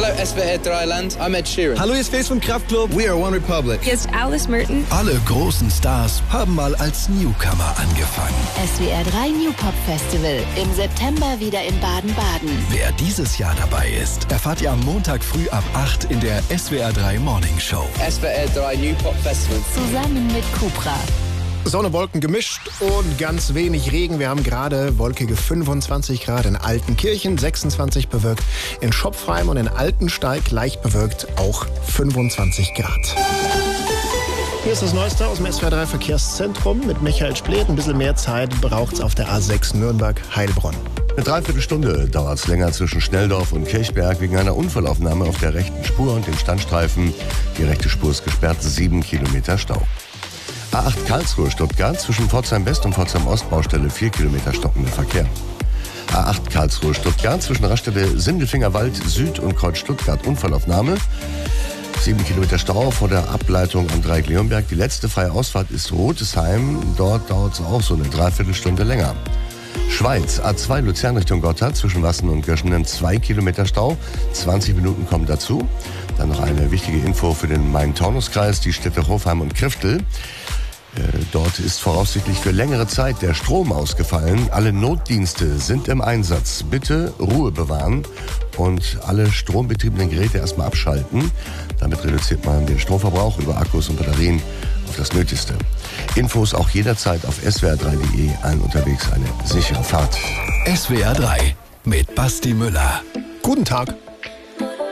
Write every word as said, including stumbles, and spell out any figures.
Hallo S W R drei Land, I'm Ed Sheeran. Hallo, hier ist Face vom Kraftklub. We are One Republic. Hier ist Alice Merton. Alle großen Stars haben mal als Newcomer angefangen. S W R drei New Pop Festival. Im September wieder in Baden-Baden. Wer dieses Jahr dabei ist, erfahrt ihr am Montag früh ab acht in der S W R drei Morning Show. S W R drei New Pop Festival. Zusammen mit Cupra. Sonne, Wolken gemischt und ganz wenig Regen. Wir haben gerade wolkige fünfundzwanzig Grad in Altenkirchen, sechsundzwanzig bewölkt in Schopfheim und in Altensteig leicht bewölkt auch fünfundzwanzig Grad. Hier ist das Neueste aus dem S W R drei Verkehrszentrum mit Michael Splet. Ein bisschen mehr Zeit braucht es auf der A sechs Nürnberg-Heilbronn. Eine Dreiviertelstunde dauert es länger zwischen Schnelldorf und Kirchberg wegen einer Unfallaufnahme auf der rechten Spur und dem Standstreifen. Die rechte Spur ist gesperrt, sieben Kilometer Stau. A acht Karlsruhe-Stuttgart zwischen Pforzheim West und Pforzheim Ost Baustelle vier Kilometer stockender Verkehr. A acht Karlsruhe-Stuttgart zwischen Raststätte Sindelfingerwald Süd und Kreuz Stuttgart Unfallaufnahme. sieben Kilometer Stau vor der Ableitung am Dreieck Leonberg. Die letzte freie Ausfahrt ist Rotesheim. Dort dauert es auch so eine Dreiviertelstunde länger. Schweiz, A zwei Luzern Richtung Gotthard zwischen Wassen und Göschenen zwei Kilometer Stau. zwanzig Minuten kommen dazu. Dann noch eine wichtige Info für den Main-Taunus-Kreis, die Städte Hofheim und Kriftel. Äh, dort ist voraussichtlich für längere Zeit der Strom ausgefallen. Alle Notdienste sind im Einsatz. Bitte Ruhe bewahren und alle strombetriebenen Geräte erstmal abschalten. Damit reduziert man den Stromverbrauch über Akkus und Batterien auf das Nötigste. Infos auch jederzeit auf S W R drei punkt de. Allen unterwegs eine sichere Fahrt. S W R drei mit Basti Müller. Guten Tag.